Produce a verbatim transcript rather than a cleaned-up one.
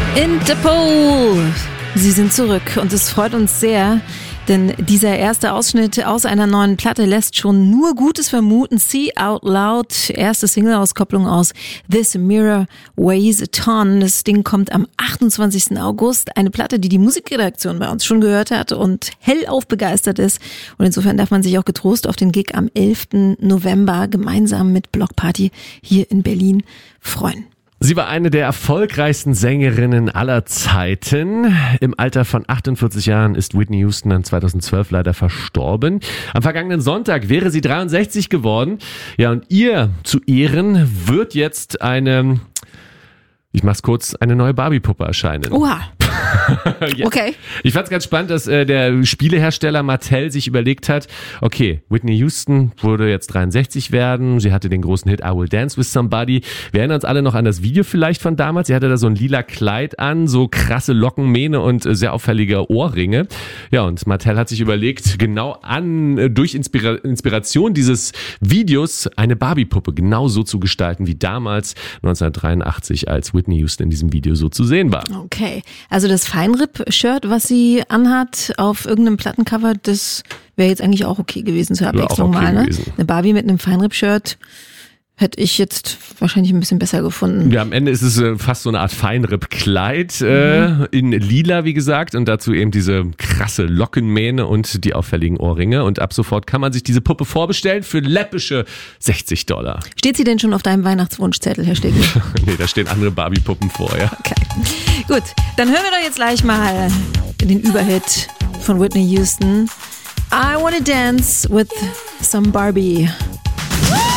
Interpol. Sie sind zurück und es freut uns sehr, denn dieser erste Ausschnitt aus einer neuen Platte lässt schon nur Gutes vermuten. See Out Loud, erste Single-Auskopplung aus This Mirror Weighs a Ton. Das Ding kommt am achtundzwanzigsten August. Eine Platte, die die Musikredaktion bei uns schon gehört hat und hellauf begeistert ist. Und insofern darf man sich auch getrost auf den Gig am elften November gemeinsam mit Block Party hier in Berlin freuen. Sie war eine der erfolgreichsten Sängerinnen aller Zeiten. Im Alter von achtundvierzig Jahren ist Whitney Houston dann zweitausendzwölf leider verstorben. Am vergangenen Sonntag wäre sie dreiundsechzig geworden. Ja, und ihr zu Ehren wird jetzt eine, ich mach's kurz, eine neue Barbie-Puppe erscheinen. Oha. Ja. Okay. Ich fand's ganz spannend, dass äh, der Spielehersteller Mattel sich überlegt hat, okay, Whitney Houston würde jetzt dreiundsechzig werden, sie hatte den großen Hit I Will Dance With Somebody. Wir erinnern uns alle noch an das Video vielleicht von damals, sie hatte da so ein lila Kleid an, so krasse Lockenmähne und äh, sehr auffällige Ohrringe. Ja, und Mattel hat sich überlegt, genau an, äh, durch Inspira- Inspiration dieses Videos eine Barbie-Puppe genauso zu gestalten wie damals neunzehnhundertdreiundachtzig, als Whitney Houston in diesem Video so zu sehen war. Okay, also das Feinripp-Shirt, was sie anhat auf irgendeinem Plattencover, das wäre jetzt eigentlich auch okay gewesen zur Abwechslung okay mal, ne? gewesen. Eine Barbie mit einem Feinripp-Shirt hätte ich jetzt wahrscheinlich ein bisschen besser gefunden. Ja, am Ende ist es äh, fast so eine Art Feinripp-Kleid äh, mhm. in lila, wie gesagt, und dazu eben diese krasse Lockenmähne und die auffälligen Ohrringe. Und ab sofort kann man sich diese Puppe vorbestellen für läppische sechzig Dollar. Steht sie denn schon auf deinem Weihnachtswunschzettel, Herr Stegel? Nee, da stehen andere Barbie-Puppen vor, ja. Okay. Gut, dann hören wir doch jetzt gleich mal den Überhit von Whitney Houston. I wanna dance with some Barbie.